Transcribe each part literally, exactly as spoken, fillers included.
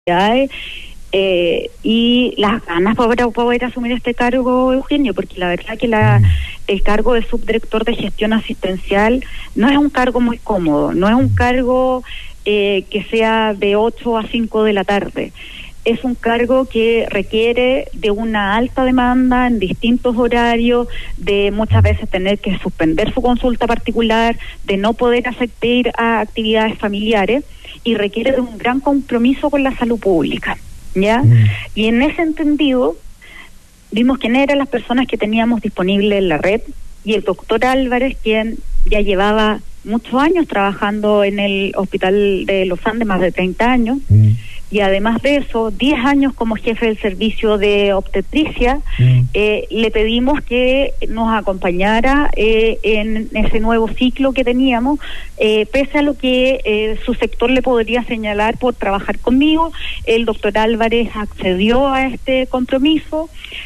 Eh, y las ganas para poder asumir este cargo, Eugenio, porque la verdad que la, el cargo de subdirector de gestión asistencial no es un cargo muy cómodo, no es un cargo eh, que sea de ocho a cinco de la tarde. Es un cargo que requiere de una alta demanda en distintos horarios, de muchas veces tener que suspender su consulta particular, de no poder asistir a actividades familiares, y requiere de un gran compromiso con la salud pública, ¿ya? Mm. Y en ese entendido, vimos quiénes eran las personas que teníamos disponibles en la red, y el doctor Álvarez, quien ya llevaba muchos años trabajando en el Hospital de los Andes, más de treinta años, mm. y además de eso, diez años como jefe del servicio de obstetricia, mm. eh, le pedimos que nos acompañara eh, en ese nuevo ciclo que teníamos, eh, pese a lo que eh, su sector le podría señalar por trabajar conmigo. El doctor Álvarez accedió a este compromiso,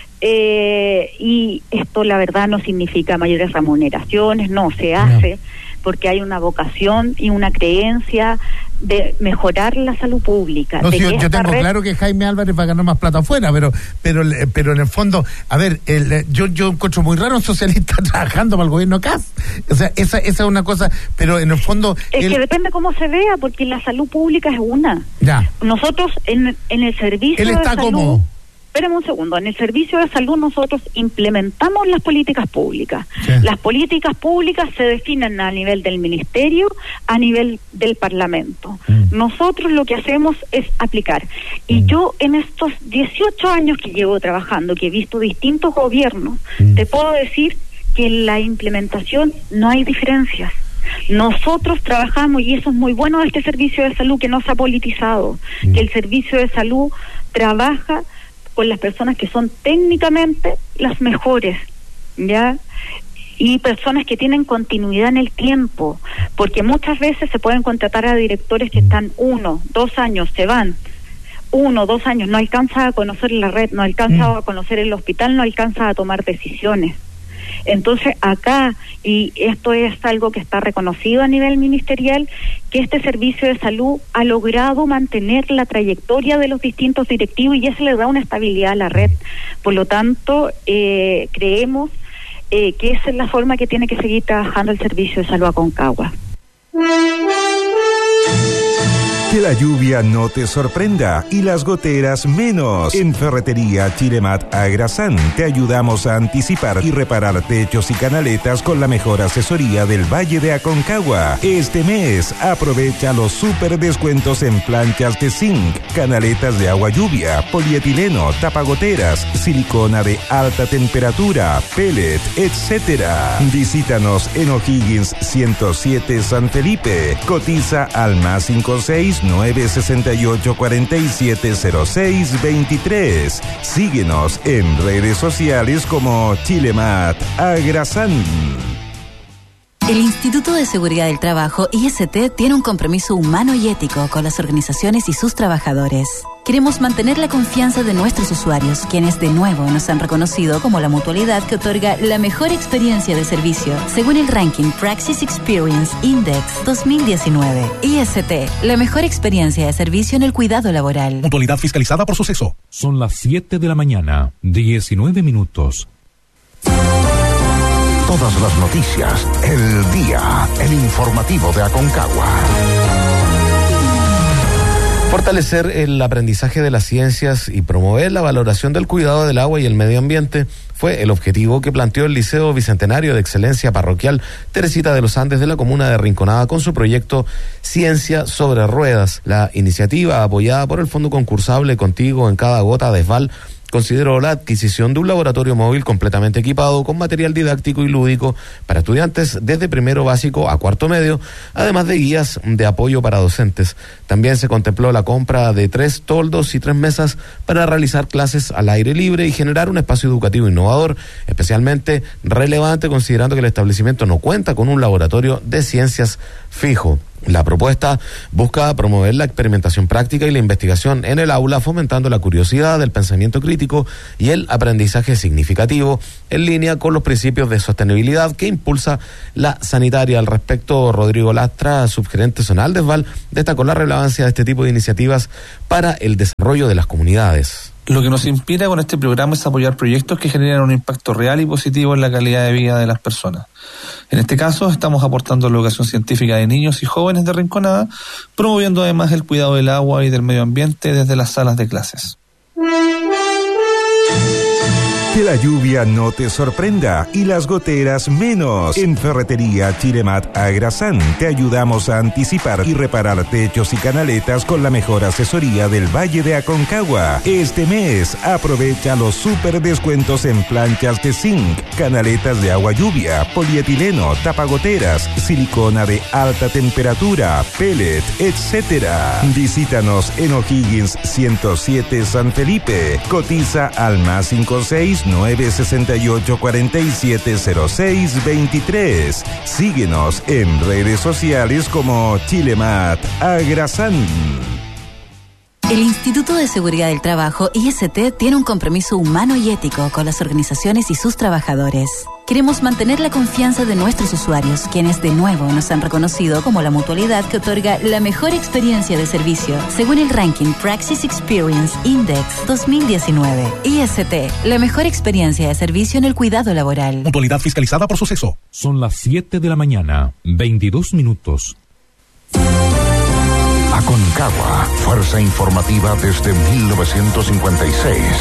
eh, y esto la verdad no significa mayores remuneraciones, no, se hace no. porque hay una vocación y una creencia de mejorar la salud pública. No, de sí, yo, yo tengo red... claro que Jaime Álvarez va a ganar más plata afuera, pero pero pero en el fondo, a ver, el, yo yo encuentro muy raro un socialista trabajando para el gobierno C A S. O sea, esa esa es una cosa, pero en el fondo... Es el... que depende cómo se vea, porque la salud pública es una. Ya. Nosotros en, en el servicio Él está de salud... como... Espérame un segundo, en el servicio de salud nosotros implementamos las políticas públicas. Sí. Las políticas públicas se definen a nivel del ministerio, a nivel del parlamento. Mm. Nosotros lo que hacemos es aplicar. Y mm. yo en estos dieciocho años que llevo trabajando, que he visto distintos gobiernos, mm. te puedo decir que en la implementación no hay diferencias. Nosotros trabajamos, y eso es muy bueno de este servicio de salud, que no se ha politizado, mm. que el servicio de salud trabaja con las personas que son técnicamente las mejores, ¿ya? Y personas que tienen continuidad en el tiempo, porque muchas veces se pueden contratar a directores que están uno, dos años, se van, uno, dos años, no alcanza a conocer la red, no alcanza a conocer el hospital, no alcanza a tomar decisiones. Entonces acá, y esto es algo que está reconocido a nivel ministerial, que este servicio de salud ha logrado mantener la trayectoria de los distintos directivos, y eso le da una estabilidad a la red. Por lo tanto, eh, creemos eh, que esa es la forma que tiene que seguir trabajando el servicio de salud Aconcagua. Que la lluvia no te sorprenda y las goteras menos. En Ferretería Chilemat Agrasán te ayudamos a anticipar y reparar techos y canaletas con la mejor asesoría del Valle de Aconcagua. Este mes aprovecha los super descuentos en planchas de zinc, canaletas de agua lluvia, polietileno, tapagoteras, silicona de alta temperatura, pellet, etcétera. Visítanos en O'Higgins ciento siete San Felipe. Cotiza al más cinco seis nueve sesenta y ocho cuarenta y siete cero seis veintitrés. Síguenos en redes sociales como Chilemat Agrasán. El Instituto de Seguridad del Trabajo, I S T, tiene un compromiso humano y ético con las organizaciones y sus trabajadores. Queremos mantener la confianza de nuestros usuarios, quienes de nuevo nos han reconocido como la mutualidad que otorga la mejor experiencia de servicio, según el ranking Praxis Experience Index dos mil diecinueve. I S T, la mejor experiencia de servicio en el cuidado laboral. Mutualidad fiscalizada por Suceso. Son las siete de la mañana, diecinueve minutos. Todas las noticias, el día, el informativo de Aconcagua. Fortalecer el aprendizaje de las ciencias y promover la valoración del cuidado del agua y el medio ambiente fue el objetivo que planteó el Liceo Bicentenario de Excelencia Parroquial Teresita de los Andes de la comuna de Rinconada con su proyecto Ciencia sobre Ruedas. La iniciativa, apoyada por el Fondo Concursable Contigo en Cada Gota de Esval, consideró la adquisición de un laboratorio móvil completamente equipado con material didáctico y lúdico para estudiantes desde primero básico a cuarto medio, además de guías de apoyo para docentes. También se contempló la compra de tres toldos y tres mesas para realizar clases al aire libre y generar un espacio educativo innovador, especialmente relevante considerando que el establecimiento no cuenta con un laboratorio de ciencias fijo. La propuesta busca promover la experimentación práctica y la investigación en el aula, fomentando la curiosidad, el pensamiento crítico y el aprendizaje significativo, en línea con los principios de sostenibilidad que impulsa la sanitaria. Al respecto, Rodrigo Lastra, subgerente zonal de ESVAL, destacó la relevancia de este tipo de iniciativas para el desarrollo de las comunidades. Lo que nos inspira con este programa es apoyar proyectos que generan un impacto real y positivo en la calidad de vida de las personas. En este caso, estamos aportando la educación científica de niños y jóvenes de Rinconada, promoviendo además el cuidado del agua y del medio ambiente desde las salas de clases. Que la lluvia no te sorprenda y las goteras menos. En Ferretería Chilemat Agrasán te ayudamos a anticipar y reparar techos y canaletas con la mejor asesoría del Valle de Aconcagua. Este mes aprovecha los super descuentos en planchas de zinc, canaletas de agua lluvia, polietileno, tapagoteras, silicona de alta temperatura, pellet, etcétera. Visítanos en O'Higgins ciento siete San Felipe. Cotiza al más cinco seis nueve seis ocho cuatro siete cero seis veintitrés. Síguenos en redes sociales como Chilemat Agrasán. El Instituto de Seguridad del Trabajo, I S T, tiene un compromiso humano y ético con las organizaciones y sus trabajadores. Queremos mantener la confianza de nuestros usuarios, quienes de nuevo nos han reconocido como la mutualidad que otorga la mejor experiencia de servicio, según el ranking Praxis Experience Index dos mil diecinueve. I S T, la mejor experiencia de servicio en el cuidado laboral. Mutualidad fiscalizada por Suceso. Son las siete de la mañana, veintidós minutos. Aconcagua, fuerza informativa desde mil novecientos cincuenta y seis.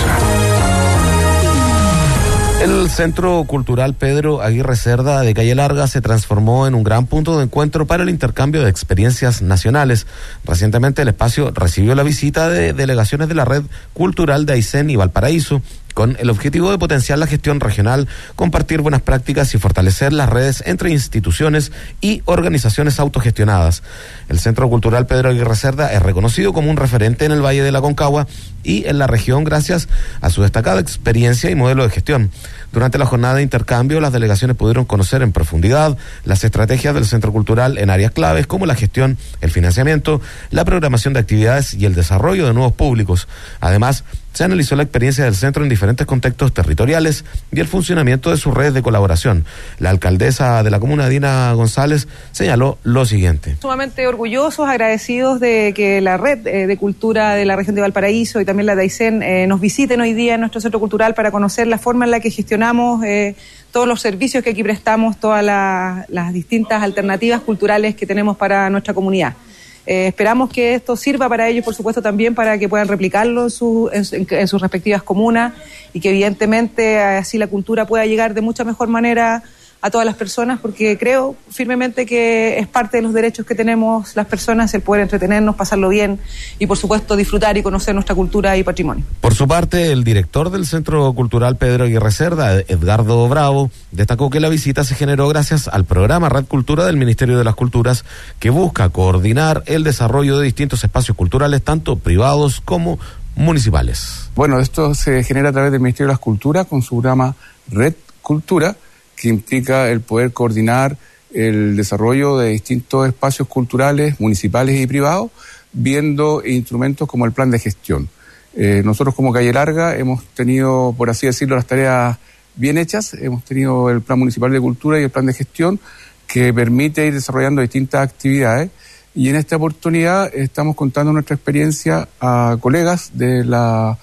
El Centro Cultural Pedro Aguirre Cerda de Calle Larga se transformó en un gran punto de encuentro para el intercambio de experiencias nacionales. Recientemente el espacio recibió la visita de delegaciones de la Red Cultural de Aysén y Valparaíso, con el objetivo de potenciar la gestión regional, compartir buenas prácticas y fortalecer las redes entre instituciones y organizaciones autogestionadas. El Centro Cultural Pedro Aguirre Cerda es reconocido como un referente en el Valle de la Aconcagua y en la región gracias a su destacada experiencia y modelo de gestión. Durante la jornada de intercambio, las delegaciones pudieron conocer en profundidad las estrategias del Centro Cultural en áreas claves como la gestión, el financiamiento, la programación de actividades y el desarrollo de nuevos públicos. Además, se analizó la experiencia del centro en diferentes contextos territoriales y el funcionamiento de sus redes de colaboración. La alcaldesa de la comuna, Dina González, señaló lo siguiente. Sumamente orgullosos, agradecidos de que la red eh, de cultura de la región de Valparaíso y también la de Aysén eh, nos visiten hoy día en nuestro centro cultural para conocer la forma en la que gestionamos eh, todos los servicios que aquí prestamos, todas la, las distintas alternativas culturales que tenemos para nuestra comunidad. Eh, esperamos que esto sirva para ellos, por supuesto, también para que puedan replicarlo en, su, en, en sus respectivas comunas y que evidentemente así la cultura pueda llegar de mucha mejor manera a todas las personas, porque creo firmemente que es parte de los derechos que tenemos las personas el poder entretenernos, pasarlo bien y, por supuesto, disfrutar y conocer nuestra cultura y patrimonio. Por su parte, el director del Centro Cultural Pedro Aguirre Cerda, Edgardo Bravo, destacó que la visita se generó gracias al programa Red Cultura del Ministerio de las Culturas, que busca coordinar el desarrollo de distintos espacios culturales, tanto privados como municipales. Bueno, esto se genera a través del Ministerio de las Culturas con su programa Red Cultura, que implica el poder coordinar el desarrollo de distintos espacios culturales, municipales y privados, viendo instrumentos como el plan de gestión. Eh, nosotros como Calle Larga hemos tenido, por así decirlo, las tareas bien hechas. Hemos tenido el plan municipal de cultura y el plan de gestión que permite ir desarrollando distintas actividades. Y en esta oportunidad estamos contando nuestra experiencia a colegas de la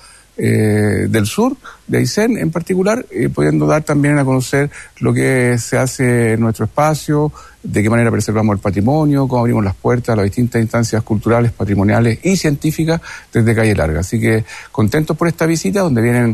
Eh, del sur, de Aysén en particular, eh, pudiendo dar también a conocer lo que se hace en nuestro espacio, de qué manera preservamos el patrimonio, cómo abrimos las puertas a las distintas instancias culturales, patrimoniales y científicas desde Calle Larga. Así que contentos por esta visita, donde vienen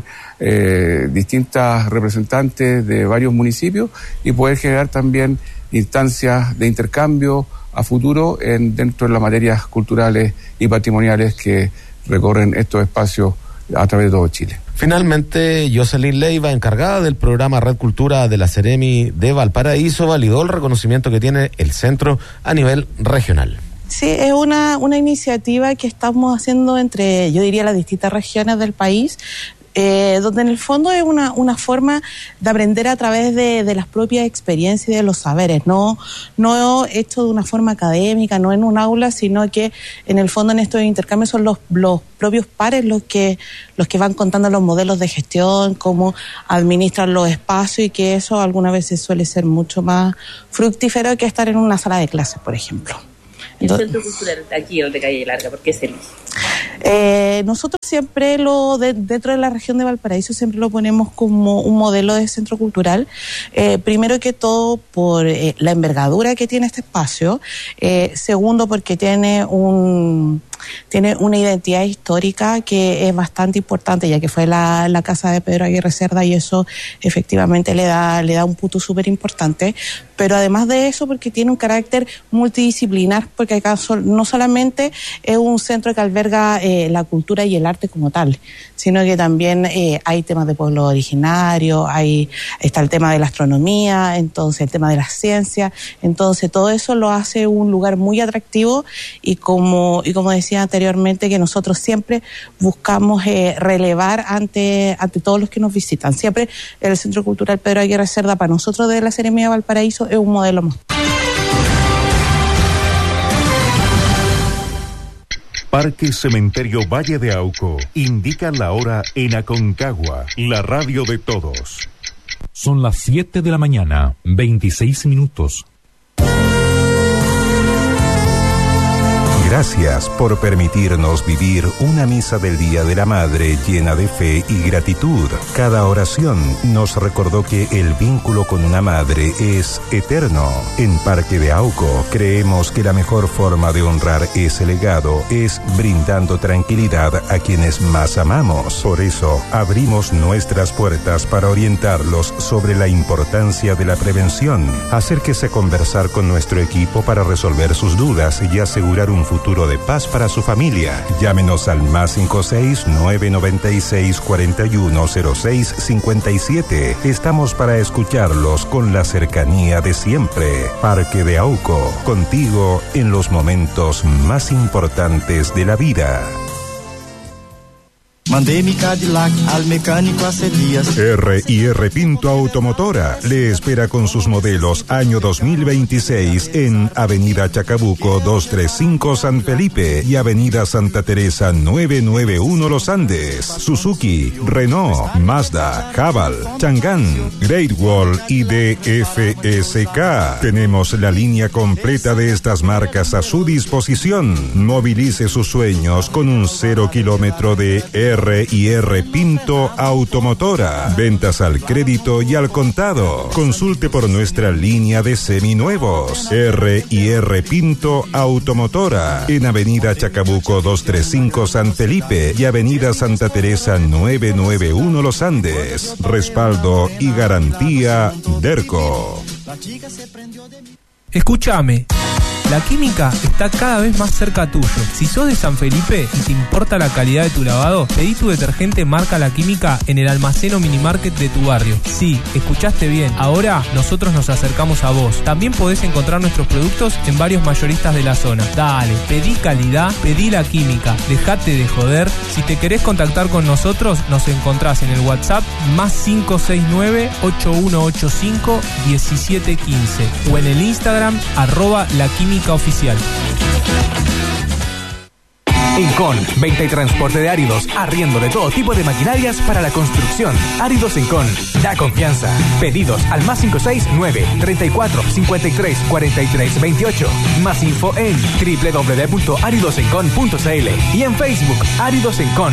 eh, distintas representantes de varios municipios y poder generar también instancias de intercambio a futuro en, dentro de las materias culturales y patrimoniales que recorren estos espacios a través de todo Chile. Finalmente, Jocelyn Leiva, encargada del programa Red Cultura de la Seremi de Valparaíso, validó el reconocimiento que tiene el centro a nivel regional. Sí, es una, una iniciativa que estamos haciendo entre, yo diría, las distintas regiones del país, eh, donde en el fondo es una, una forma de aprender a través de, de las propias experiencias y de los saberes, no, no hecho de una forma académica, no en un aula, sino que en el fondo en estos intercambios son los, los propios pares los que, los que van contando los modelos de gestión, cómo administran los espacios, y que eso algunas veces suele ser mucho más fructífero que estar en una sala de clases, por ejemplo. ¿El Centro Cultural aquí o de Calle Larga? ¿Por qué se elige? Eh, nosotros siempre lo, de, dentro de la región de Valparaíso, siempre lo ponemos como un modelo de centro cultural. Eh, primero que todo, por eh, la envergadura que tiene este espacio. Eh, segundo, porque tiene un... tiene una identidad histórica que es bastante importante, ya que fue la, la casa de Pedro Aguirre Cerda, y eso efectivamente le da, le da un punto súper importante. Pero además de eso, porque tiene un carácter multidisciplinar, porque acá sol, no solamente es un centro que alberga eh, la cultura y el arte como tal, sino que también eh, hay temas de pueblos originarios, hay, está el tema de la astronomía, entonces el tema de las ciencias, entonces todo eso lo hace un lugar muy atractivo, y como, y como decía anteriormente, que nosotros siempre buscamos eh, relevar ante, ante todos los que nos visitan. Siempre el Centro Cultural Pedro Aguirre Cerda, para nosotros de la Seremía de Valparaíso, es un modelo más. Parque Cementerio Valle de Auco indica la hora en Aconcagua, la radio de todos. Son las siete de la mañana, veintiséis minutos. Gracias por permitirnos vivir una misa del Día de la Madre llena de fe y gratitud. Cada oración nos recordó que el vínculo con una madre es eterno. En Parque de Auco creemos que la mejor forma de honrar ese legado es brindando tranquilidad a quienes más amamos. Por eso abrimos nuestras puertas para orientarlos sobre la importancia de la prevención. Acérquese a conversar con nuestro equipo para resolver sus dudas y asegurar un futuro futuro de paz para su familia. Llámenos al más cinco seis nueve nueve seis cuatro uno cero seis cinco siete. Estamos para escucharlos con la cercanía de siempre. Parque de Auco, contigo en los momentos más importantes de la vida. Mandé mi Cadillac al mecánico hace días. R y R Pinto Automotora le espera con sus modelos año dos mil veintiséis en Avenida Chacabuco doscientos treinta y cinco San Felipe y Avenida Santa Teresa novecientos noventa y uno Los Andes. Suzuki, Renault, Mazda, Haval, Chang'an, Great Wall y D F S K. Tenemos la línea completa de estas marcas a su disposición. Movilice sus sueños con un cero kilómetro de R R y R Pinto Automotora. Ventas al crédito y al contado. Consulte por nuestra línea de seminuevos. R y R Pinto Automotora. En Avenida Chacabuco doscientos treinta y cinco San Felipe y Avenida Santa Teresa novecientos noventa y uno Los Andes. Respaldo y garantía Derco. Escúchame. La química está cada vez más cerca tuyo. Si sos de San Felipe y te importa la calidad de tu lavado, pedí tu detergente marca La Química en el almacén o minimarket de tu barrio. Sí, escuchaste bien. Ahora nosotros nos acercamos a vos. También podés encontrar nuestros productos en varios mayoristas de la zona. Dale, pedí calidad, pedí La Química. Dejate de joder. Si te querés contactar con nosotros, nos encontrás en el WhatsApp más cinco seis nueve ocho uno ocho cinco uno siete uno cinco o en el Instagram arroba La Química Oficial. Encon, venta y transporte de áridos, arriendo de todo tipo de maquinarias para la construcción. Áridos Encon, da confianza. Pedidos al más cinco seis nueve treinta y cuatro cincuenta y tres cuarenta y tres veintiocho. Más info en doble u doble u doble u punto áridos encon punto c l y en Facebook Áridos Encon.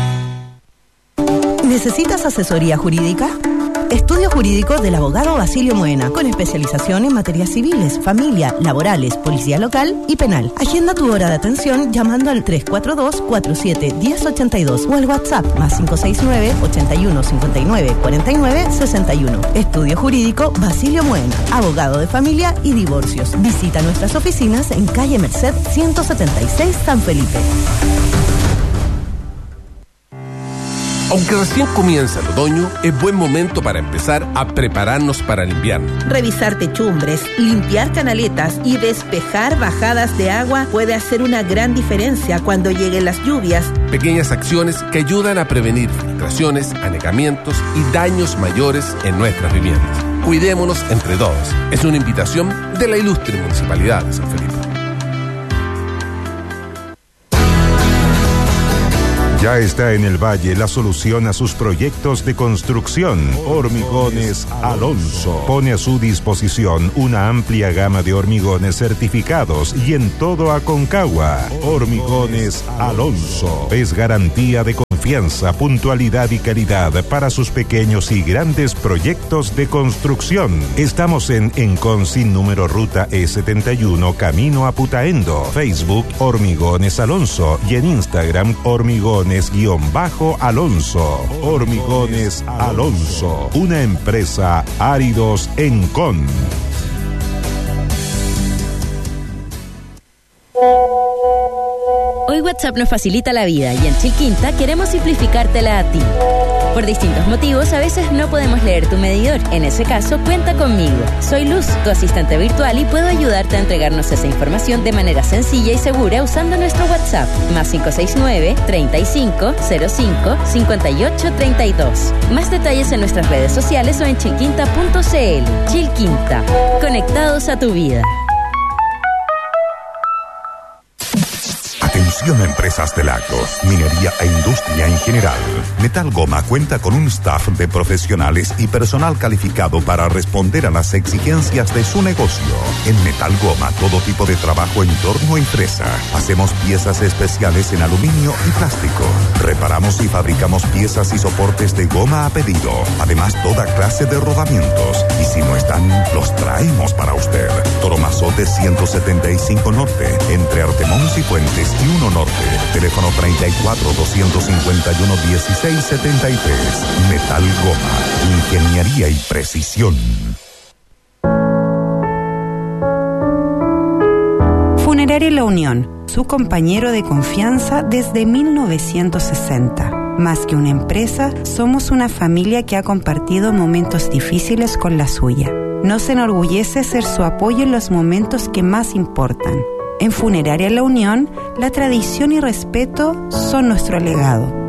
¿Necesitas asesoría jurídica? Estudio Jurídico del abogado Basilio Moena, con especialización en materias civiles, familia, laborales, policía local y penal. Agenda tu hora de atención llamando al tres cuatro dos, cuatro siete, uno cero ocho dos o al WhatsApp más cinco seis nueve ochenta y uno cincuenta y nueve cuarenta y nueve sesenta y uno. Estudio Jurídico Basilio Moena, abogado de familia y divorcios. Visita nuestras oficinas en calle Merced ciento setenta y seis San Felipe. Aunque recién comienza el otoño, es buen momento para empezar a prepararnos para el invierno. Revisar techumbres, limpiar canaletas y despejar bajadas de agua puede hacer una gran diferencia cuando lleguen las lluvias. Pequeñas acciones que ayudan a prevenir filtraciones, anegamientos y daños mayores en nuestras viviendas. Cuidémonos entre todos. Es una invitación de la ilustre Municipalidad de San Felipe. Ya está en el Valle la solución a sus proyectos de construcción. Hormigones Alonso pone a su disposición una amplia gama de hormigones certificados y en todo Aconcagua. Hormigones Alonso es garantía de confianza, puntualidad y calidad para sus pequeños y grandes proyectos de construcción. Estamos en Enconsin número Ruta E setenta y uno, camino a Putaendo. Facebook Hormigones Alonso y en Instagram Hormigones guión bajo Alonso. Hormigones Alonso, una empresa Áridos Encon. Hoy WhatsApp nos facilita la vida y en Chilquinta queremos simplificártela a ti. Por distintos motivos, a veces no podemos leer tu medidor. En ese caso, cuenta conmigo. Soy Luz, tu asistente virtual, y puedo ayudarte a entregarnos esa información de manera sencilla y segura usando nuestro WhatsApp. Más cinco seis nueve, treinta y cinco, cero cinco, cincuenta y ocho, treinta y dos. Más detalles en nuestras redes sociales o en chilquinta punto c l. Chilquinta. Conectados a tu vida. Atención a empresas de lagos, minería e industria en general. Metal Goma cuenta con un staff de profesionales y personal calificado para responder a las exigencias de su negocio. En Metal Goma, todo tipo de trabajo en torno a empresa. Hacemos piezas especiales en aluminio y plástico. Reparamos y fabricamos piezas y soportes de goma a pedido. Además, toda clase de rodamientos. Y si no están, los traemos para usted. Toromazote ciento setenta y cinco Norte, entre Artemón y Fuentes y uno Norte. Teléfono treinta y cuatro, doscientos cincuenta y uno, dieciséis setenta y tres. Metal Goma. Ingeniería y precisión. Funeraria La Unión, su compañero de confianza desde mil novecientos sesenta. Más que una empresa, somos una familia que ha compartido momentos difíciles con la suya. Nos enorgullece ser su apoyo en los momentos que más importan. En Funeraria La Unión, la tradición y respeto son nuestro legado.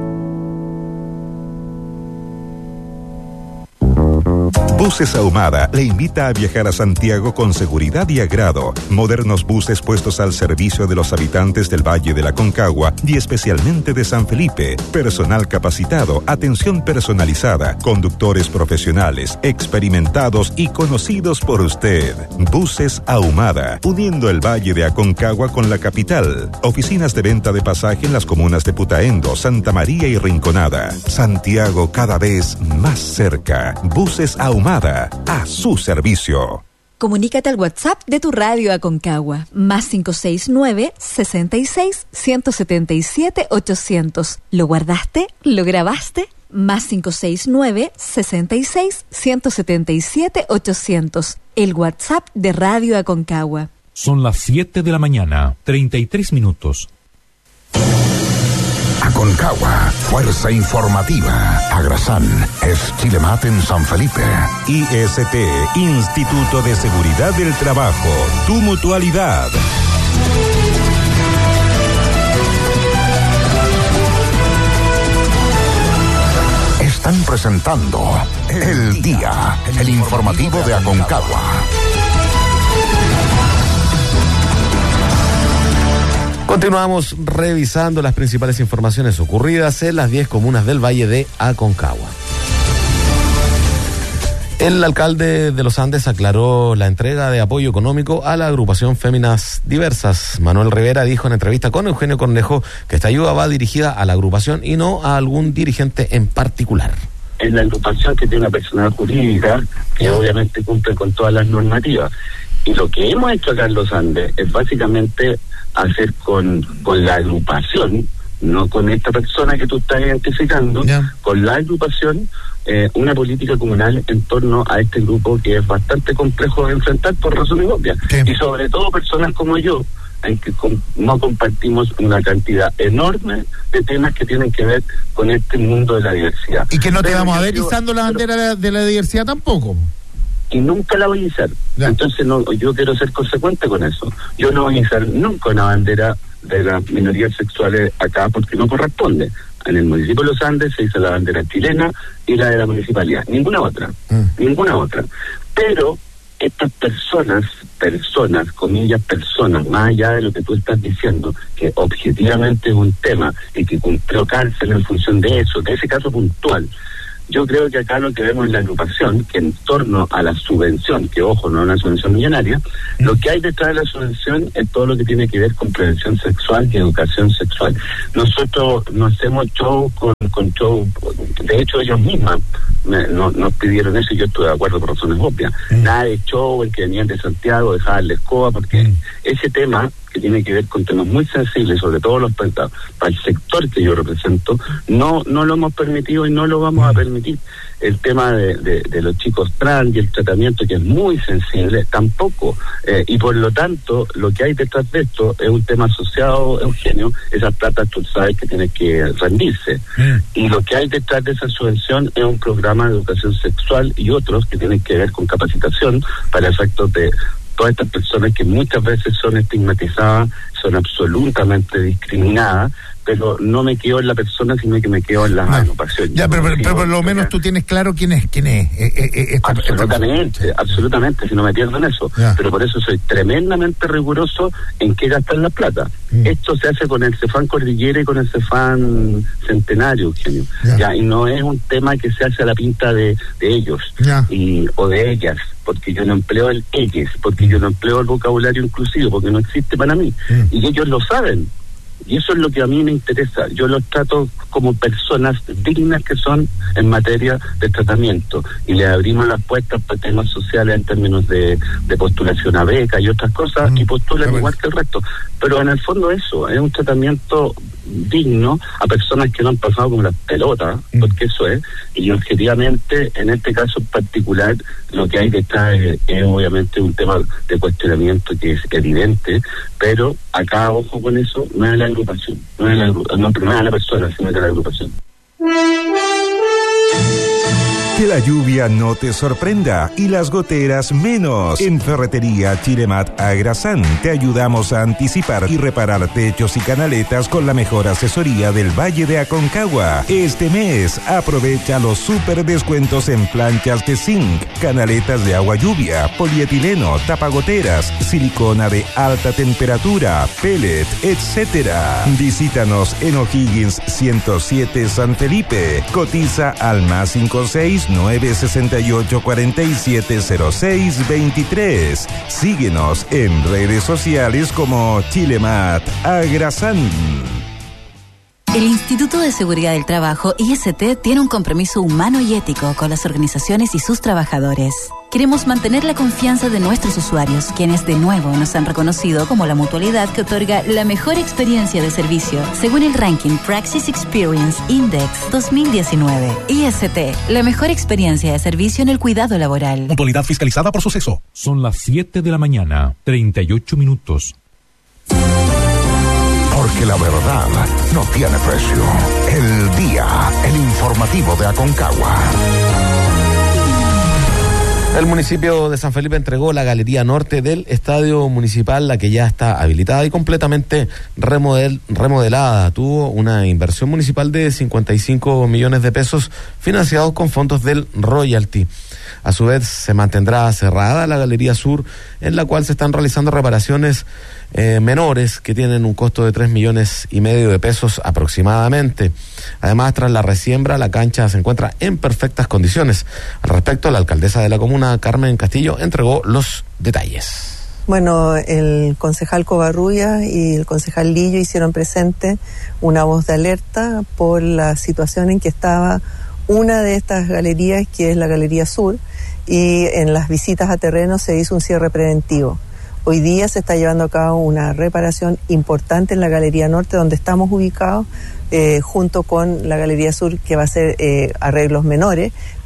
Buses Ahumada le invita a viajar a Santiago con seguridad y agrado. Modernos buses puestos al servicio de los habitantes del Valle de la Aconcagua y especialmente de San Felipe. Personal capacitado, atención personalizada, conductores profesionales, experimentados y conocidos por usted. Buses Ahumada, uniendo el Valle de Aconcagua con la capital. Oficinas de venta de pasaje en las comunas de Putaendo, Santa María y Rinconada. Santiago cada vez más cerca. Buses Ahumada, a su servicio. Comunícate al WhatsApp de tu radio Aconcagua, más cinco seis nueve, sesenta y seis, ciento setenta y siete, ochocientos. ¿Lo guardaste? ¿Lo grabaste? Más cinco seis nueve, sesenta y seis, ciento setenta y siete, ochocientos. El WhatsApp de Radio Aconcagua. Son las siete de la mañana, treinta y tres minutos. Aconcagua, fuerza informativa. Agrasán es Chilemat en San Felipe. I S T, Instituto de Seguridad del Trabajo, tu mutualidad. Están presentando El Día, el informativo de Aconcagua. Continuamos revisando las principales informaciones ocurridas en las diez comunas del Valle de Aconcagua. El alcalde de Los Andes aclaró la entrega de apoyo económico a la agrupación Féminas Diversas. Manuel Rivera dijo en entrevista con Eugenio Cornejo que esta ayuda va dirigida a la agrupación y no a algún dirigente en particular. Es la agrupación que tiene una personalidad jurídica que obviamente cumple con todas las normativas. Y lo que hemos hecho acá en Los Andes es básicamente hacer con, con la agrupación, no con esta persona que tú estás identificando, yeah. con la agrupación, eh, una política comunal en torno a este grupo que es bastante complejo de enfrentar por razones obvias. Okay. Y sobre todo personas como yo, en que com- no compartimos una cantidad enorme de temas que tienen que ver con este mundo de la diversidad. Y que no te Pero vamos a yo ver creo- izando la bandera de la, de la diversidad tampoco. Y nunca la voy a izar. Entonces no, yo quiero ser consecuente con eso. Yo no voy a izar nunca una bandera de las minorías sexuales acá porque no corresponde. En el municipio de Los Andes se hizo la bandera chilena y la de la municipalidad. Ninguna otra. Mm. Ninguna otra. Pero estas personas, personas, comillas, personas, más allá de lo que tú estás diciendo, que objetivamente es un tema y que cumplió cárcel en función de eso, de ese caso puntual, yo creo que acá lo que vemos en la agrupación, que en torno a la subvención, que ojo, no es una subvención millonaria, mm. lo que hay detrás de la subvención es todo lo que tiene que ver con prevención sexual y educación sexual. Nosotros no hacemos show con, con show, de hecho ellos mismas me, no, nos pidieron eso y yo estuve de acuerdo por razones obvias. Mm. Nada de show en que venían de Santiago, dejaban la escoba, porque mm. ese tema que tiene que ver con temas muy sensibles, sobre todo los para, para el sector que yo represento, no no lo hemos permitido y no lo vamos a permitir. El tema de, de, de los chicos trans y el tratamiento, que es muy sensible, tampoco. Eh, y por lo tanto, lo que hay detrás de esto es un tema asociado, Eugenio, esas platas tú sabes que tienen que rendirse. Mm. Y lo que hay detrás de esa subvención es un programa de educación sexual y otros que tienen que ver con capacitación para efectos de todas estas personas que muchas veces son estigmatizadas, son absolutamente discriminadas, pero no me quedo en la persona, sino que me quedo en la agrupación. Ya, pero, pero, pero por lo menos tú tienes claro quién es, quién es. Eh, eh, esta, absolutamente, esta... absolutamente, si no me pierdo en eso. Ya. Pero por eso soy tremendamente riguroso en qué gastar la plata. Mm. Esto se hace con el Cefán Cordillera y con el Cefán Centenario, Eugenio. Ya. Ya, y no es un tema que se hace a la pinta de, de ellos y o de ellas, porque yo no empleo el ellos, porque yo no empleo el vocabulario inclusivo, porque no existe para mí. Mm. Y ellos lo saben. Y eso es lo que a mí me interesa. Yo los trato como personas dignas que son en materia de tratamiento. Y le abrimos las puertas para temas sociales en términos de, de postulación a beca y otras cosas, mm, y postulan igual que el resto. Pero en el fondo eso, es un tratamiento digno a personas que no han pasado como las pelotas, mm. porque eso es. Y objetivamente, en este caso en particular, lo que hay detrás es, es obviamente un tema de cuestionamiento que es evidente, pero acá, ojo con eso, no es la agrupación, no es la, no, no es la persona, sino que la agrupación. Que la lluvia no te sorprenda y las goteras menos. En Ferretería Chilemat Agrasán te ayudamos a anticipar y reparar techos y canaletas con la mejor asesoría del Valle de Aconcagua. Este mes aprovecha los super descuentos en planchas de zinc, canaletas de agua lluvia, polietileno, tapagoteras, silicona de alta temperatura, pellet, etcétera. Visítanos en O'Higgins ciento siete San Felipe. Cotiza al más cinco seis nueve sesenta y ocho cuarenta y siete cero seis veintitrés. Síguenos en redes sociales como Chilemat Agrasán. El Instituto de Seguridad del Trabajo, I S T, tiene un compromiso humano y ético con las organizaciones y sus trabajadores. Queremos mantener la confianza de nuestros usuarios, quienes de nuevo nos han reconocido como la mutualidad que otorga la mejor experiencia de servicio, según el ranking Praxis Experience Index dos mil diecinueve. I S T, la mejor experiencia de servicio en el cuidado laboral. Mutualidad fiscalizada por Suceso. Son las siete de la mañana, treinta y ocho minutos. Porque la verdad no tiene precio. El día, el informativo de Aconcagua. El municipio de San Felipe entregó la Galería Norte del Estadio Municipal, la que ya está habilitada y completamente remodel, remodelada. Tuvo una inversión municipal de cincuenta y cinco millones de pesos financiados con fondos del royalty. A su vez, se mantendrá cerrada la Galería Sur, en la cual se están realizando reparaciones eh, menores que tienen un costo de tres millones y medio de pesos aproximadamente. Además, tras la resiembra, la cancha se encuentra en perfectas condiciones. Al respecto, la alcaldesa de la comuna, Carmen Castillo, entregó los detalles. Bueno, el concejal Covarrubias y el concejal Lillo hicieron presente una voz de alerta por la situación en que estaba una de estas galerías, que es la Galería Sur, y en las visitas a terreno se hizo un cierre preventivo. Hoy día se está llevando a cabo una reparación importante en la Galería Norte, donde estamos ubicados, eh, junto con la Galería Sur, que va a ser eh, arreglos menores,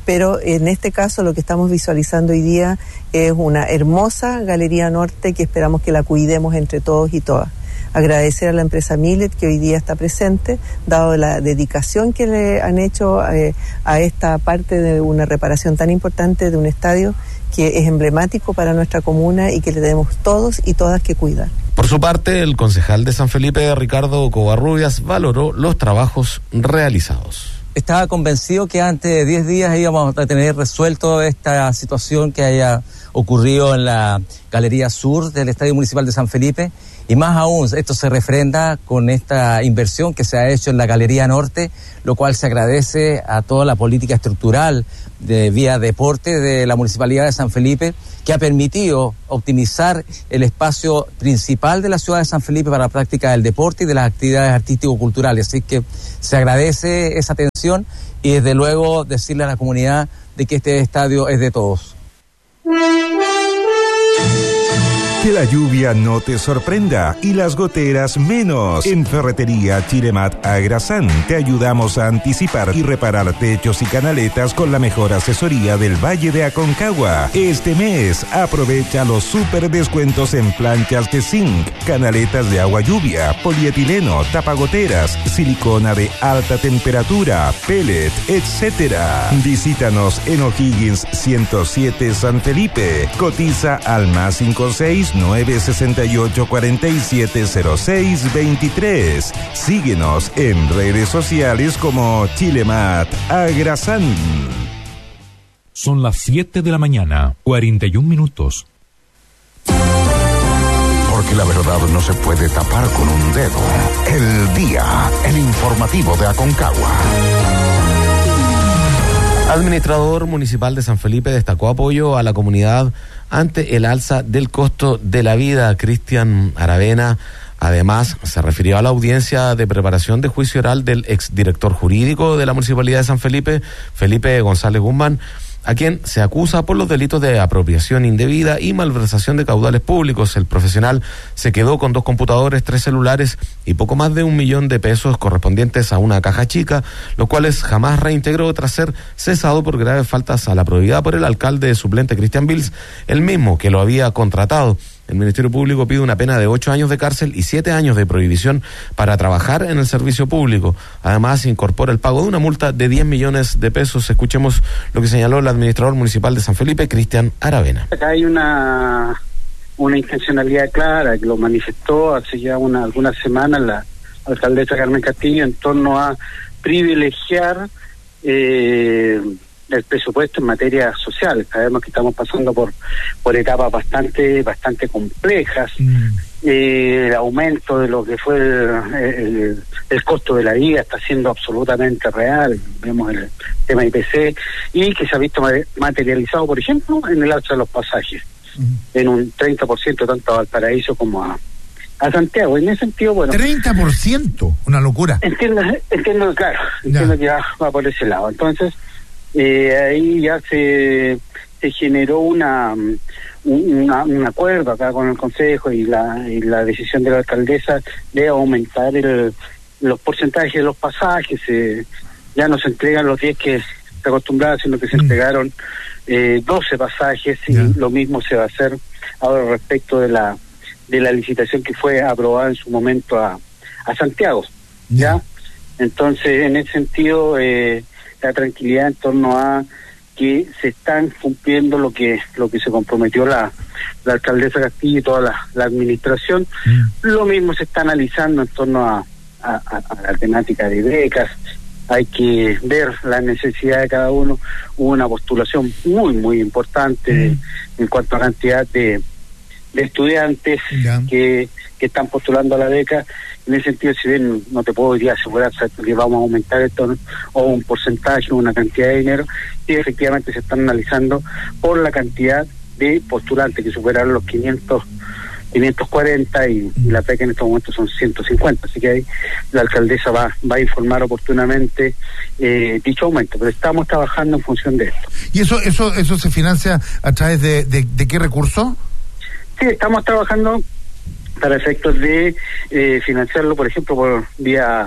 pero en este caso lo que estamos visualizando hoy día es una hermosa Galería Norte que esperamos que la cuidemos entre todos y todas. Agradecer a la empresa Millet que hoy día está presente, dado la dedicación que le han hecho eh, a esta parte de una reparación tan importante de un estadio que es emblemático para nuestra comuna y que le tenemos todos y todas que cuidar. Por su parte, el concejal de San Felipe, Ricardo Covarrubias, valoró los trabajos realizados. Estaba convencido que antes de diez días íbamos a tener resuelto esta situación que haya ocurrido en la Galería Sur del Estadio Municipal de San Felipe, y más aún, esto se refrenda con esta inversión que se ha hecho en la Galería Norte, lo cual se agradece a toda la política estructural de vía deporte de la Municipalidad de San Felipe, que ha permitido optimizar el espacio principal de la ciudad de San Felipe para la práctica del deporte y de las actividades artístico-culturales. Así que se agradece esa atención y desde luego decirle a la comunidad de que este estadio es de todos. Que la lluvia no te sorprenda y las goteras menos. En Ferretería Chilemat Agrasán te ayudamos a anticipar y reparar techos y canaletas con la mejor asesoría del Valle de Aconcagua. Este mes aprovecha los super descuentos en planchas de zinc, canaletas de agua lluvia, polietileno, tapagoteras, silicona de alta temperatura, pellet, etcétera. Visítanos en O'Higgins ciento siete San Felipe. Cotiza al más cinco seis nueve sesenta y ocho cuarenta y siete cero seis veintitrés. Síguenos en redes sociales como Chilemat Agrasán. Son las siete de la mañana, cuarenta y un minutos. Porque la verdad no se puede tapar con un dedo. El día, el informativo de Aconcagua. Administrador municipal de San Felipe destacó apoyo a la comunidad ante el alza del costo de la vida. Cristian Aravena, además, se refirió a la audiencia de preparación de juicio oral del exdirector jurídico de la Municipalidad de San Felipe, Felipe González Guzmán, a quien se acusa por los delitos de apropiación indebida y malversación de caudales públicos. El profesional se quedó con dos computadores, tres celulares y poco más de un millón de pesos correspondientes a una caja chica, los cuales jamás reintegró tras ser cesado por graves faltas a la probidad por el alcalde suplente Cristian Bills, el mismo que lo había contratado. El Ministerio Público pide una pena de ocho años de cárcel y siete años de prohibición para trabajar en el servicio público. Además, incorpora el pago de una multa de diez millones de pesos. Escuchemos lo que señaló el administrador municipal de San Felipe, Cristian Aravena. Acá hay una una intencionalidad clara que lo manifestó hace ya una, algunas semanas la alcaldesa Carmen Castillo en torno a privilegiar eh, el presupuesto en materia social. Sabemos que estamos pasando por por etapas bastante bastante complejas. Mm. Eh, el aumento de lo que fue el, el, el costo de la vida está siendo absolutamente real. Vemos el tema I P C y que se ha visto materializado, por ejemplo, en el alza de los pasajes, mm. en un treinta por ciento tanto a Valparaíso como a a Santiago. En ese sentido, bueno... treinta por ciento, una locura. Entiendo, entiendo claro, entiendo ya. que va, va por ese lado. Entonces, eh, ahí ya se, se generó una, una un acuerdo acá con el Consejo y la, y la decisión de la alcaldesa de aumentar el, los porcentajes de los pasajes. Eh, ya no se entregan los diez que se acostumbraba, sino que se mm. entregaron eh, doce pasajes y ya. Lo mismo se va a hacer ahora respecto de la de la licitación que fue aprobada en su momento a, a Santiago, ¿ya? Yeah. Entonces, en ese sentido, eh, la tranquilidad en torno a que se están cumpliendo lo que lo que se comprometió la, la alcaldesa Castillo y toda la, la administración. Mm. Lo mismo se está analizando en torno a, a, a la temática de becas. Hay que ver la necesidad de cada uno. Hubo una postulación muy, muy importante mm. en cuanto a cantidad de de estudiantes que, que están postulando a la beca. En ese sentido, si bien no te puedo hoy día asegurar que vamos a aumentar esto, ¿no? o un porcentaje, una cantidad de dinero, y efectivamente se están analizando por la cantidad de postulantes que superaron los quinientos, quinientos cuarenta y, y la beca en estos momentos son ciento cincuenta, así que ahí la alcaldesa va, va a informar oportunamente eh, dicho aumento, pero estamos trabajando en función de esto. ¿Y eso eso eso se financia a través de, de, de qué recurso? Sí, estamos trabajando para efectos de eh, financiarlo, por ejemplo, por vía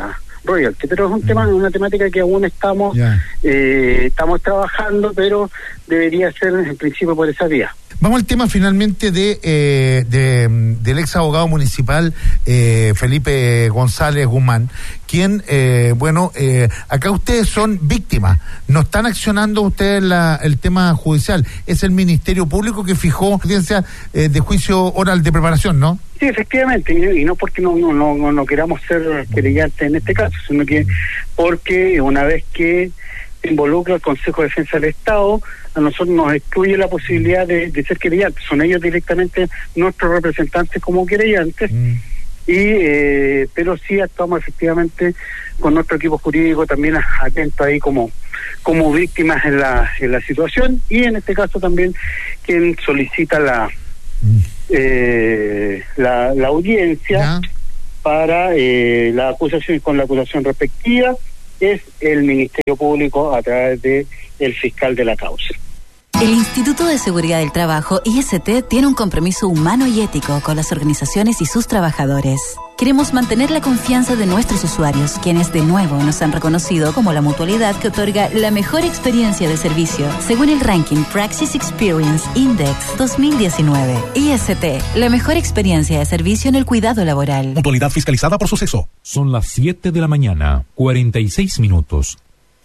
royalty, pero es un tema, una temática que aún estamos eh, estamos trabajando, pero debería ser en principio por esa vía. Vamos al tema finalmente de, eh, de del ex abogado municipal eh, Felipe González Guzmán, quien, eh, bueno, eh, acá ustedes son víctimas, no están accionando ustedes la, el tema judicial, es el Ministerio Público que fijó audiencia eh, de juicio oral de preparación, ¿no? Sí, efectivamente, y, y no porque no, no, no, no queramos ser querellantes en este caso, sino que porque una vez que involucra al Consejo de Defensa del Estado, a nosotros nos excluye la posibilidad de, de ser querellantes. Son ellos directamente nuestros representantes como querellantes, mm. y eh, pero sí actuamos efectivamente con nuestro equipo jurídico también atento ahí como como víctimas en la en la situación, y en este caso también quien solicita la mm. eh, la, la audiencia ¿Ya? para eh, la acusación con la acusación respectiva es el Ministerio Público a través de el fiscal de la causa. El Instituto de Seguridad del Trabajo, I S T, tiene un compromiso humano y ético con las organizaciones y sus trabajadores. Queremos mantener la confianza de nuestros usuarios, quienes de nuevo nos han reconocido como la mutualidad que otorga la mejor experiencia de servicio, según el ranking Praxis Experience Index dos mil diecinueve. I S T, la mejor experiencia de servicio en el cuidado laboral. Mutualidad fiscalizada por Suceso. Son las siete de la mañana, cuarenta y seis minutos.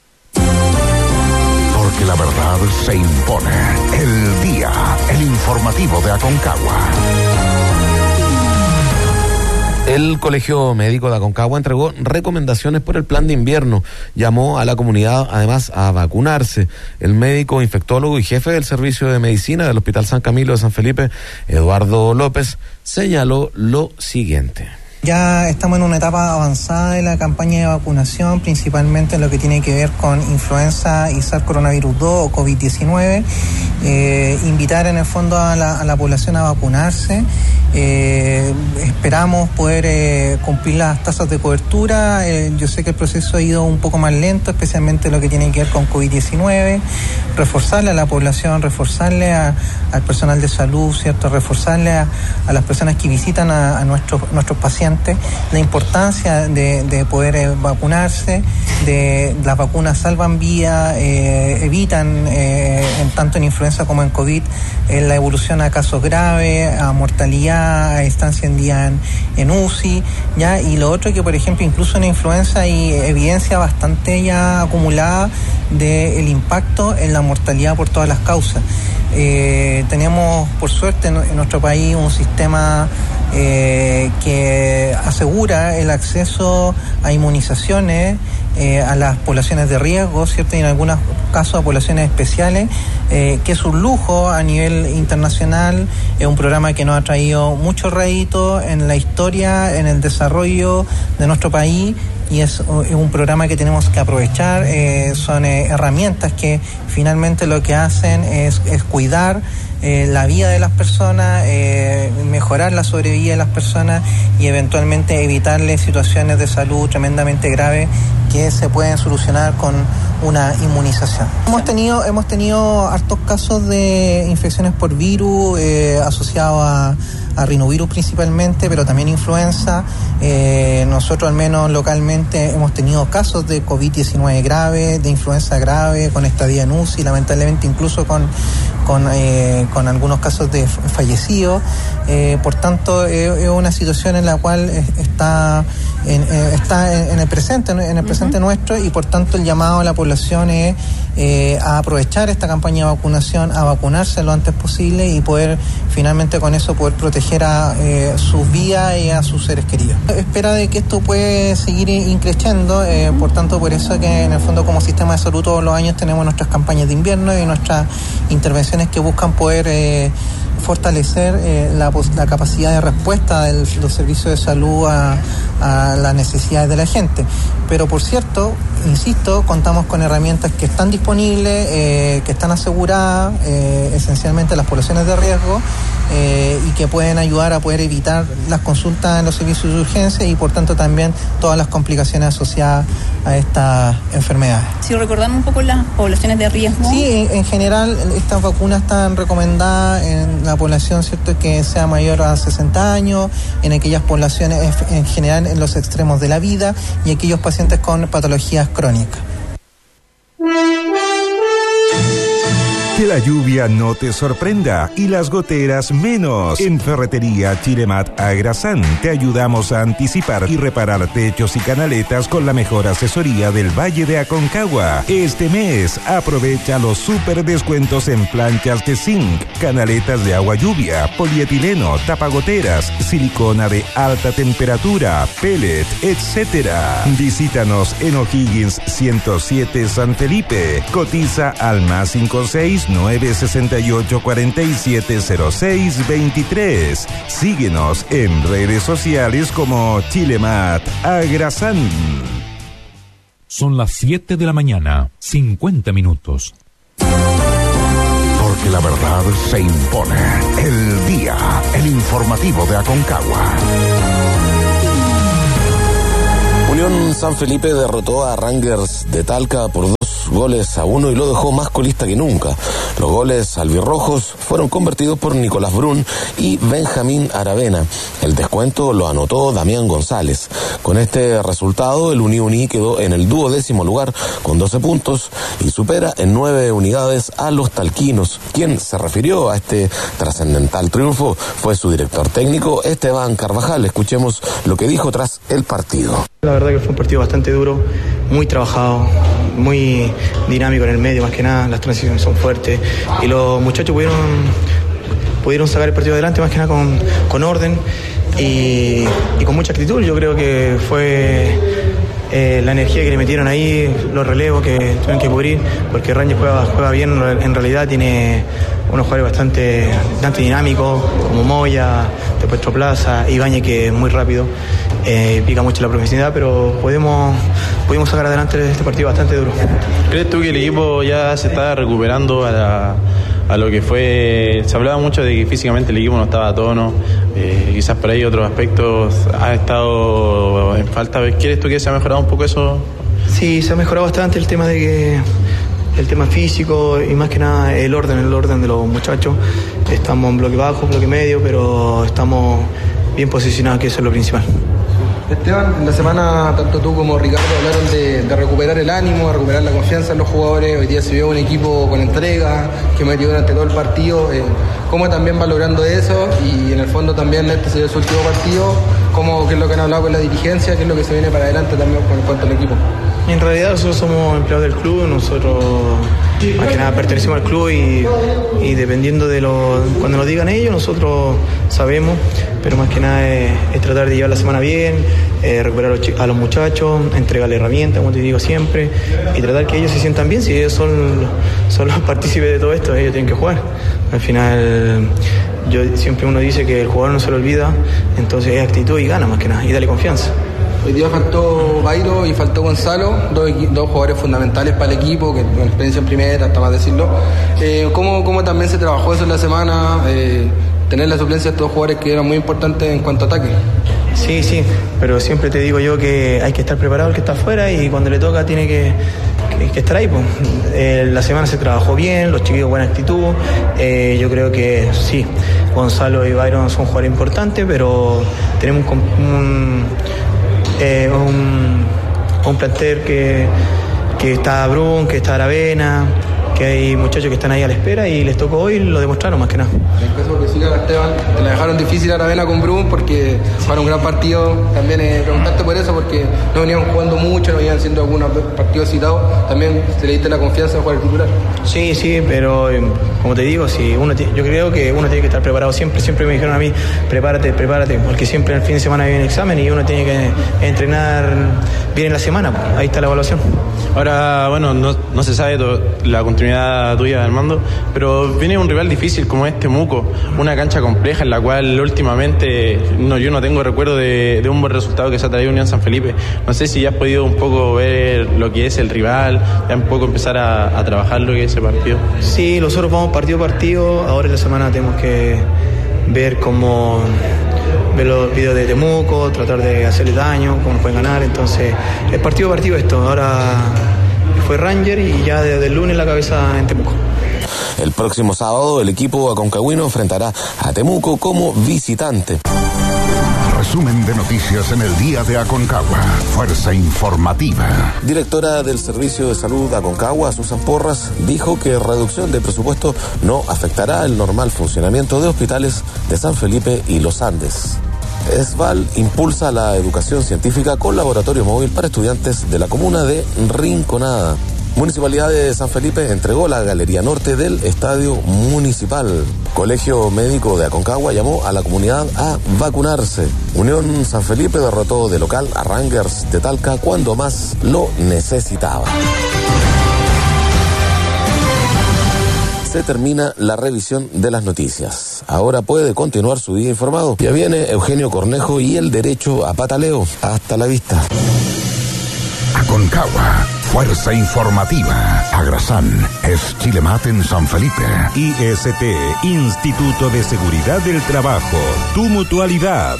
Porque la verdad se impone. El día, el informativo de Aconcagua. El Colegio Médico de Aconcagua entregó recomendaciones por el plan de invierno. Llamó a la comunidad, además, a vacunarse. El médico infectólogo y jefe del Servicio de Medicina del Hospital San Camilo de San Felipe, Eduardo López, señaló lo siguiente. Ya estamos en una etapa avanzada de la campaña de vacunación, principalmente en lo que tiene que ver con influenza y SARS coronavirus dos o COVID diecinueve. Eh, invitar en el fondo a la, a la población a vacunarse. Eh, esperamos poder eh, cumplir las tasas de cobertura. Eh, yo sé que el proceso ha ido un poco más lento, especialmente lo que tiene que ver con COVID diecinueve. Reforzarle a la población, reforzarle a, al personal de salud, ¿cierto? Reforzarle a, a las personas que visitan a, a nuestros, nuestros pacientes la importancia de, de poder eh, vacunarse. De, las vacunas salvan vidas, eh, evitan eh, en, tanto en influenza como en COVID eh, la evolución a casos graves, a mortalidad, a estancia en día en, en U C I, ¿ya? Y lo otro que, por ejemplo, incluso en influenza hay evidencia bastante ya acumulada del impacto en la mortalidad por todas las causas. Eh, tenemos, por suerte, en, en nuestro país un sistema eh, que asegura el acceso a inmunizaciones eh, a las poblaciones de riesgo, ¿cierto? Y en algunos casos a poblaciones especiales, eh, que es un lujo a nivel internacional. Es un programa que nos ha traído mucho rédito en la historia, en el desarrollo de nuestro país, y es, es un programa que tenemos que aprovechar. Eh, son eh, herramientas que finalmente lo que hacen es, es cuidar eh, la vida de las personas, eh, mejorar la sobrevida de las personas y eventualmente evitarle situaciones de salud tremendamente graves que se pueden solucionar con una inmunización. Hemos tenido hemos tenido hartos casos de infecciones por virus eh, asociados a, a rinovirus principalmente, pero también influenza. Eh, nosotros al menos localmente hemos tenido casos de COVID diecinueve grave, de influenza grave, con estadía en U C I, lamentablemente incluso con con, eh, con algunos casos de fallecidos. Eh, por tanto, es eh, una situación en la cual está en, eh, está en, en el presente, en el presente uh-huh. nuestro, y por tanto el llamado a la población es eh, a aprovechar esta campaña de vacunación, a vacunarse lo antes posible y poder finalmente con eso poder proteger a eh, sus vidas y a sus seres queridos. Espera de que esto puede seguir increciendo, eh, por tanto por eso que en el fondo como sistema de salud todos los años tenemos nuestras campañas de invierno y nuestras intervenciones que buscan poder eh, fortalecer eh, la, la capacidad de respuesta de los servicios de salud a, a las necesidades de la gente. Pero por cierto, insisto, contamos con herramientas que están disponibles, eh, que están aseguradas, eh, esencialmente las poblaciones de riesgo, eh, y que pueden ayudar a poder evitar las consultas en los servicios de urgencia y por tanto también todas las complicaciones asociadas a estas enfermedades. Si recordamos un poco las poblaciones de riesgo. Sí, en, en general estas vacunas están recomendadas en la población, ¿cierto?, que sea mayor a sesenta años, en aquellas poblaciones en general en los extremos de la vida y aquellos pacientes con patologías crónicas. Que la lluvia no te sorprenda y las goteras menos. En Ferretería Chilemat Agrasán te ayudamos a anticipar y reparar techos y canaletas con la mejor asesoría del Valle de Aconcagua. Este mes aprovecha los super descuentos en planchas de zinc, canaletas de agua lluvia, polietileno, tapagoteras, silicona de alta temperatura, pellet, etcétera. Visítanos en O'Higgins ciento siete San Felipe. Cotiza al más cinco seis nueve sesenta y ocho cuarenta y siete cero seis veintitrés. Síguenos en redes sociales como Chilemat Agrasán. Son las siete de la mañana, cincuenta minutos. Porque la verdad se impone. El día, el informativo de Aconcagua. Unión San Felipe derrotó a Rangers de Talca por dos goles a uno y lo dejó más colista que nunca. Los goles albirrojos fueron convertidos por Nicolás Brun y Benjamín Aravena. El descuento lo anotó Damián González. Con este resultado, el Uni Uni quedó en el duodécimo lugar con doce puntos y supera en nueve unidades a los talquinos. Quien se refirió a este trascendental triunfo fue su director técnico, Esteban Carvajal. Escuchemos lo que dijo tras el partido. La verdad que fue un partido bastante duro, muy trabajado, muy dinámico en el medio, más que nada, las transiciones son fuertes y los muchachos pudieron, pudieron sacar el partido adelante más que nada con, con orden y, y con mucha actitud. Yo creo que fue eh, la energía que le metieron ahí, los relevos que tuvieron que cubrir, porque Rangers juega, juega bien, en realidad tiene unos jugadores bastante, bastante dinámicos, como Moya, después Troplaza, Ibañez, que es muy rápido, eh, pica mucho la profundidad, pero podemos, pudimos sacar adelante este partido bastante duro. ¿Crees tú que el equipo ya se está recuperando a, la, a lo que fue? Se hablaba mucho de que físicamente el equipo no estaba a tono, eh, quizás por ahí otros aspectos ha estado en falta. ¿Quieres tú que se ha mejorado un poco eso? Sí, se ha mejorado bastante el tema de que el tema físico y más que nada el orden, el orden de los muchachos. Estamos en bloque bajo, bloque medio, pero estamos bien posicionados, que eso es lo principal. Esteban, en la semana tanto tú como Ricardo hablaron de, de recuperar el ánimo, de recuperar la confianza en los jugadores. Hoy día se vio un equipo con entrega, que metió durante todo el partido. Eh, ¿Cómo también va logrando eso? Y en el fondo también este sería su último partido. ¿Cómo, qué es lo que han hablado con la dirigencia? ¿Qué es lo que se viene para adelante también en cuanto al equipo? En realidad nosotros somos empleados del club, nosotros más que nada pertenecemos al club y, y dependiendo de lo, cuando nos digan ellos, nosotros sabemos, pero más que nada es, es tratar de llevar la semana bien, eh, recuperar a los, a los muchachos, entregarle herramientas, como te digo siempre, y tratar que ellos se sientan bien. Si ellos son, son los partícipes de todo esto, ellos tienen que jugar. Al final, yo siempre uno dice que el jugador no se lo olvida, entonces es actitud y gana más que nada, y dale confianza. Hoy día faltó Bairo y faltó Gonzalo, dos, dos jugadores fundamentales para el equipo, que con experiencia en primera, hasta más decirlo. Eh, ¿cómo, ¿Cómo también se trabajó eso en la semana? Eh, tener la suplencia de estos jugadores que eran muy importantes en cuanto a ataque. Sí, sí, pero siempre te digo yo que hay que estar preparado el que está afuera y cuando le toca tiene que, que, que estar ahí. Pues. Eh, la semana se trabajó bien, los chiquillos buena actitud. Eh, yo creo que sí, Gonzalo y Byron son jugadores importantes, pero tenemos un... un Eh, un, un plantel que, que está Brun, que está Aravena, que hay muchachos que están ahí a la espera y les tocó hoy, lo demostraron más que nada. En caso que siga Esteban, te la dejaron difícil a Aravena con Brun porque fueron un gran partido. También eh, preguntarte por eso, porque no venían jugando mucho, no venían siendo algunos partidos citados. También se le diste la confianza de jugar el titular. Sí, sí, pero eh, como te digo, si uno t- yo creo que uno tiene que estar preparado siempre. Siempre me dijeron a mí, prepárate, prepárate, porque siempre el fin de semana viene el examen y uno tiene que entrenar bien en la semana. Ahí está la evaluación. Ahora, bueno, no, no se sabe to- la continuidad tuya, Armando, pero viene un rival difícil como este Temuco, una cancha compleja en la cual últimamente no, yo no tengo recuerdo de, de un buen resultado que se ha traído Unión San Felipe. No sé si ya has podido un poco ver lo que es el rival, ya un poco empezar a, a trabajar lo que es ese partido. Sí, nosotros vamos partido a partido, ahora en la semana tenemos que ver cómo... ver los videos de Temuco, tratar de hacerle daño, cómo nos pueden ganar. Entonces, es partido a partido esto. Ahora fue Ranger y ya desde el lunes la cabeza en Temuco. El próximo sábado el equipo aconcagüino enfrentará a Temuco como visitante. Resumen de noticias en el día de Aconcagua. Fuerza informativa. Directora del Servicio de Salud Aconcagua, Susan Porras, dijo que reducción de presupuesto no afectará el normal funcionamiento de hospitales de San Felipe y Los Andes. ESVAL impulsa la educación científica con laboratorio móvil para estudiantes de la comuna de Rinconada. Municipalidad de San Felipe entregó la Galería Norte del Estadio Municipal. Colegio Médico de Aconcagua llamó a la comunidad a vacunarse. Unión San Felipe derrotó de local a Rangers de Talca cuando más lo necesitaba. Se termina la revisión de las noticias. Ahora puede continuar su día informado. Ya viene Eugenio Cornejo y el derecho a pataleo. Hasta la vista. Aconcagua, fuerza informativa. Agrasán es Chilemat en San Felipe. I S T, Instituto de Seguridad del Trabajo. Tu mutualidad.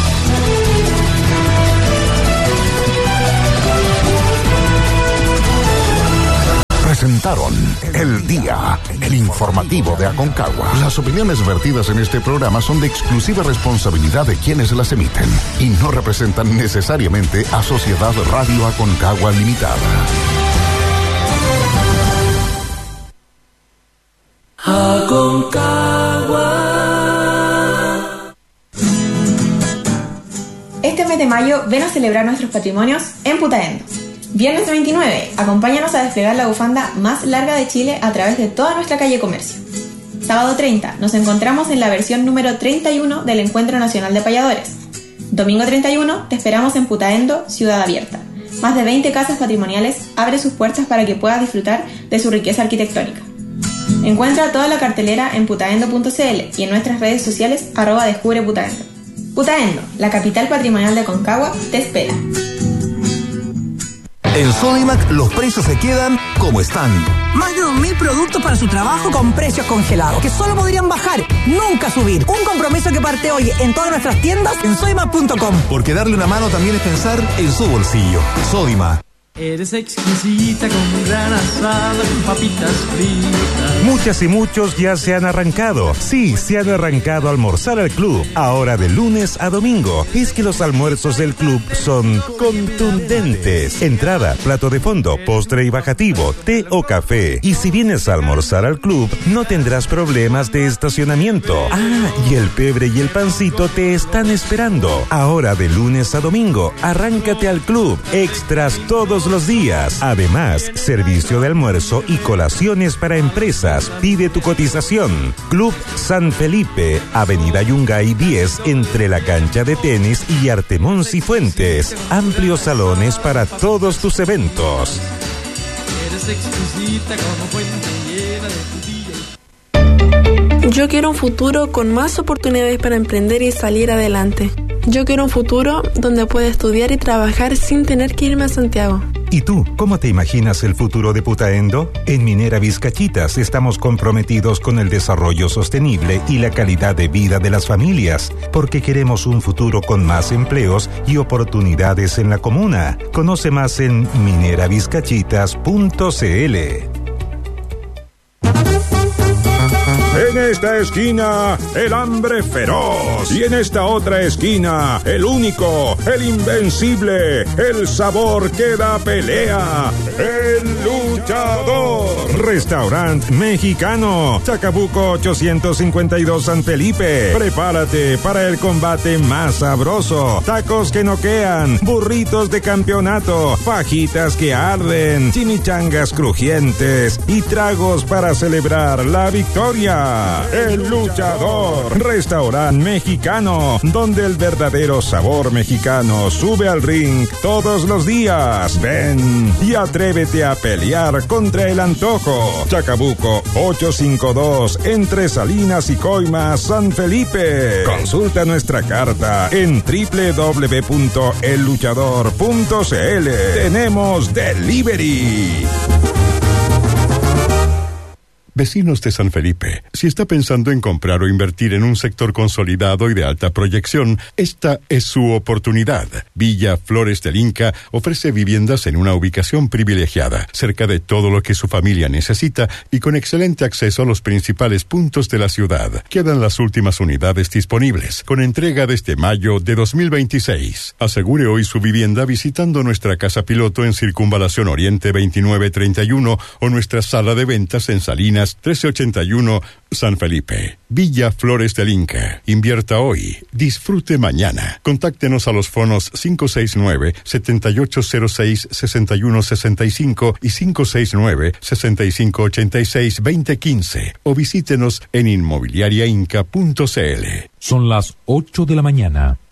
Presentaron El Día, el informativo de Aconcagua. Las opiniones vertidas en este programa son de exclusiva responsabilidad de quienes las emiten y no representan necesariamente a Sociedad Radio Aconcagua Limitada. Aconcagua. Este mes de mayo ven a celebrar nuestros patrimonios en Putaendo. Viernes veintinueve, acompáñanos a desplegar la bufanda más larga de Chile a través de toda nuestra calle Comercio. Sábado treinta, nos encontramos en la versión número treinta y uno del Encuentro Nacional de Payadores. Domingo treinta y uno, te esperamos en Putaendo, Ciudad Abierta. Más de veinte casas patrimoniales abren sus puertas para que puedas disfrutar de su riqueza arquitectónica. Encuentra toda la cartelera en putaendo punto c l y en nuestras redes sociales arroba descubre Putaendo. Putaendo, la capital patrimonial de Aconcagua, te espera. En Sodimac los precios se quedan como están. Más de dos mil productos para su trabajo con precios congelados, que solo podrían bajar, nunca subir. Un compromiso que parte hoy en todas nuestras tiendas en sodimac punto com. Porque darle una mano también es pensar en su bolsillo. Sodimac. Eres exquisita con un gran asado con papitas fritas. Muchas y muchos ya se han arrancado. Sí, se han arrancado a almorzar al club. Ahora de lunes a domingo. Es que los almuerzos del club son contundentes. Entrada, plato de fondo, postre y bajativo, té o café. Y si vienes a almorzar al club, no tendrás problemas de estacionamiento. Ah, y el pebre y el pancito te están esperando. Ahora de lunes a domingo, arráncate al club. Extras todos los días. Además, servicio de almuerzo y colaciones para empresas. Pide tu cotización. Club San Felipe, Avenida Yungay diez, entre la cancha de tenis y Artemón Cifuentes. Amplios salones para todos tus eventos. Eres exquisita como fuente llena de tu día. Yo quiero un futuro con más oportunidades para emprender y salir adelante. Yo quiero un futuro donde pueda estudiar y trabajar sin tener que irme a Santiago. ¿Y tú, cómo te imaginas el futuro de Putaendo? En Minera Vizcachitas estamos comprometidos con el desarrollo sostenible y la calidad de vida de las familias, porque queremos un futuro con más empleos y oportunidades en la comuna. Conoce más en minera vizcachitas punto c l. En esta esquina, el hambre feroz. Y en esta otra esquina, el único, el invencible, el sabor que da pelea, el luchador. Restaurant Mexicano, Chacabuco ochocientos cincuenta y dos San Felipe. Prepárate para el combate más sabroso. Tacos que noquean, burritos de campeonato, fajitas que arden, chimichangas crujientes y tragos para celebrar la victoria. El luchador. Restaurant Mexicano, donde el verdadero sabor mexicano sube al ring todos los días. Ven y atrévete a pelear contra el antojo. Chacabuco ochocientos cincuenta y dos, entre Salinas y Coimas, San Felipe. Consulta nuestra carta en doble u doble u doble u punto el luchador punto c l. Tenemos delivery. Vecinos de San Felipe, si está pensando en comprar o invertir en un sector consolidado y de alta proyección, esta es su oportunidad. Villa Flores del Inca ofrece viviendas en una ubicación privilegiada, cerca de todo lo que su familia necesita y con excelente acceso a los principales puntos de la ciudad. Quedan las últimas unidades disponibles, con entrega desde mayo de dos mil veintiséis. Asegure hoy su vivienda visitando nuestra casa piloto en Circunvalación Oriente veintinueve treinta y uno o nuestra sala de ventas en Salinas trece ochenta y uno, San Felipe. Villa Flores del Inca. Invierta hoy, disfrute mañana. Contáctenos a los fonos cinco seis nueve, siete ocho cero seis, seis uno seis cinco y cinco seis nueve, seis cinco ocho seis, dos cero uno cinco o visítenos en inmobiliaria inca punto c l. Son las ocho de la mañana,